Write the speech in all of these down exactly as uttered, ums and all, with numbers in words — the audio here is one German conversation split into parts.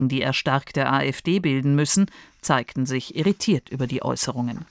gegen die erstarkte AfD bilden müssen, zeigten sich irritiert über die Äußerungen.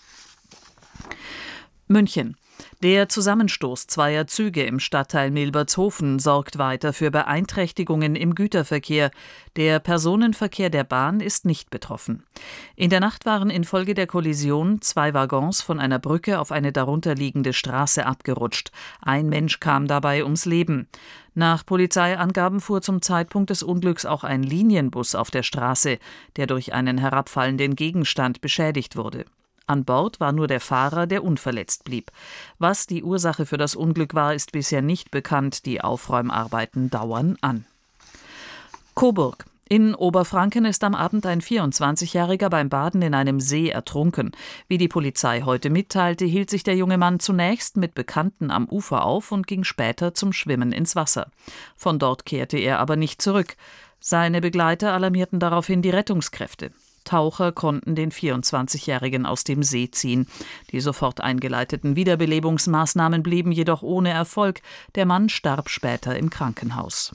München. Der Zusammenstoß zweier Züge im Stadtteil Milbertshofen sorgt weiter für Beeinträchtigungen im Güterverkehr. Der Personenverkehr der Bahn ist nicht betroffen. In der Nacht waren infolge der Kollision zwei Waggons von einer Brücke auf eine darunterliegende Straße abgerutscht. Ein Mensch kam dabei ums Leben. Nach Polizeiangaben fuhr zum Zeitpunkt des Unglücks auch ein Linienbus auf der Straße, der durch einen herabfallenden Gegenstand beschädigt wurde. An Bord war nur der Fahrer, der unverletzt blieb. Was die Ursache für das Unglück war, ist bisher nicht bekannt. Die Aufräumarbeiten dauern an. Coburg. In Oberfranken ist am Abend ein vierundzwanzigjähriger beim Baden in einem See ertrunken. Wie die Polizei heute mitteilte, hielt sich der junge Mann zunächst mit Bekannten am Ufer auf und ging später zum Schwimmen ins Wasser. Von dort kehrte er aber nicht zurück. Seine Begleiter alarmierten daraufhin die Rettungskräfte. Taucher konnten den vierundzwanzigjährigen aus dem See ziehen. Die sofort eingeleiteten Wiederbelebungsmaßnahmen blieben jedoch ohne Erfolg. Der Mann starb später im Krankenhaus.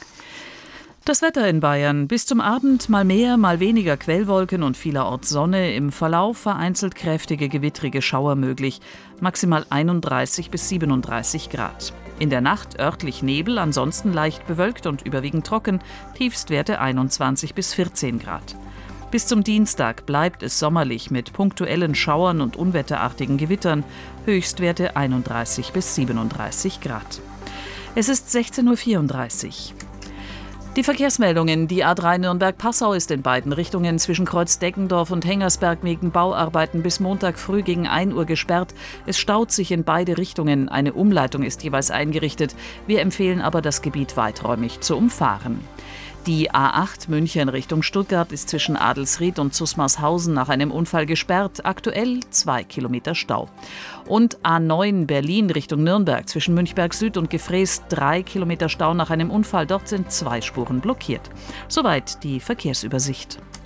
Das Wetter in Bayern. Bis zum Abend mal mehr, mal weniger Quellwolken und vielerorts Sonne. Im Verlauf vereinzelt kräftige gewittrige Schauer möglich. Maximal einunddreißig bis siebenunddreißig Grad. In der Nacht örtlich Nebel, ansonsten leicht bewölkt und überwiegend trocken. Tiefstwerte einundzwanzig bis vierzehn Grad. Bis zum Dienstag bleibt es sommerlich mit punktuellen Schauern und unwetterartigen Gewittern. Höchstwerte einunddreißig bis siebenunddreißig Grad. Es ist sechzehn Uhr vierunddreißig. Die Verkehrsmeldungen. Die A drei Nürnberg-Passau ist in beiden Richtungen zwischen Kreuz Deggendorf und Hengersberg wegen Bauarbeiten bis Montag früh gegen ein Uhr gesperrt. Es staut sich in beide Richtungen. Eine Umleitung ist jeweils eingerichtet. Wir empfehlen aber, das Gebiet weiträumig zu umfahren. Die A acht München Richtung Stuttgart ist zwischen Adelsried und Zusmarshausen nach einem Unfall gesperrt. Aktuell zwei Kilometer Stau. Und A neun Berlin Richtung Nürnberg zwischen Münchberg Süd und Gefrees drei Kilometer Stau nach einem Unfall. Dort sind zwei Spuren blockiert. Soweit die Verkehrsübersicht.